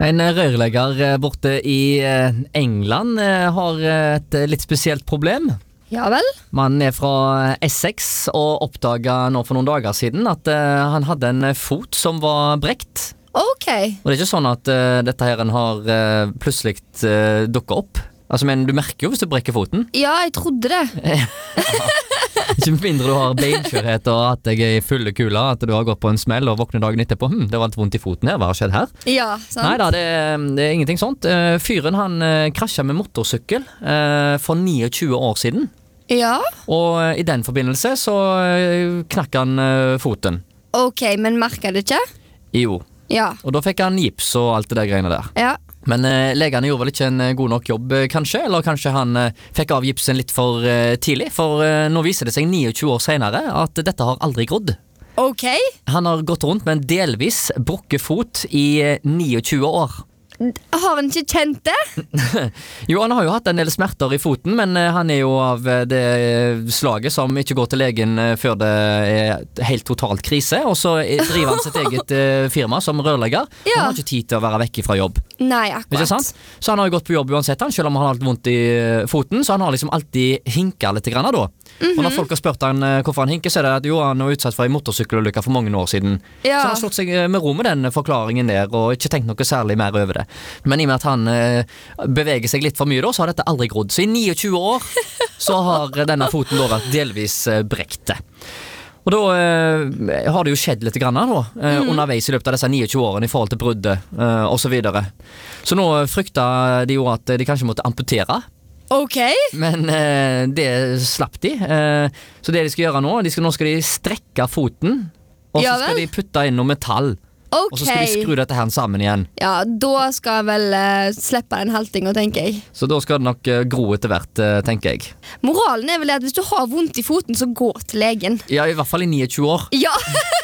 En rørlegger borte i England har et litt spesielt problem. Ja vel? Mannen er fra Essex og oppdaget nå for noen dager siden at han hadde en fot som var brekt. Ok. Og det er ikke sånn at dette her har plutselig dukket opp. Altså, men du merker jo hvis du brekker foten. Ja, jeg trodde det. Ikke mindre du har beinskjørhet og at jeg er i fulle kula, at du har gått på en smell og våkner dagen etterpå. Det var litt vondt i foten her, hva har skjedd her? Ja, sant. Neida, det er ingenting sånt. Fyren han krasjet med motorsykkel for 29 år siden. Ja. Og i den forbindelse så knakk han foten. Ok, men merket det ikke? Jo. Ja. Og da fikk han gips og alt det der greiene der. Ja. Men legene gjorde vel ikke en god nok jobb, kanskje? Eller kanskje han fikk av gipsen litt for tidlig? For nå viser det seg 29 år senere at dette har aldri grodd. Ok. Han har gått rundt med en delvis brukket fot i 29 år. Har han ikke kjent det? Jo, han har jo hatt en del smerter i foten, men han er jo av det slaget som ikke går til legen før det er helt totalt krise, og så driver han sitt eget firma som rørlegger. Ja. Han har ikke tid til å være vekke fra jobb. Nei, akkurat. Ikke sant? Så han har jo gått på jobb uansett, han, selv om han har hatt vondt i foten, så han har liksom alltid hinket litt grann da. Og når folk har spurt han hvorfor han hinker, så er det at jo, han var utsatt for en motorsykkelulykke for mange år siden. Ja. Så han har slått seg med ro med den forklaringen der, og ikke tenkt noe særlig mer over det. Men i og med at han beveger seg litt for mye da, så har dette aldri grodd. Så i 29 år så har denne foten da vært delvis brekte. Og da har det jo skjedd litt grann da, underveis i løpet av disse 29 årene i forhold til bruddet og så videre. Så nå frykter de jo at de kanskje måtte amputere. Ok. Men det slapp de. Så det de skal gjøre nå, nå skal de strekke foten, og så Ja skal vel. de putte inn noe metall. Ok. Og så skal de skru dette her sammen igjen. Ja, da skal jeg vel slippe den haltinga, tenker jeg. Så da skal det nok gro etter hvert, tenker jeg. Moralen er vel at hvis du har vondt i foten, så gå til legen. Ja, i hvert fall i 29 år. Ja.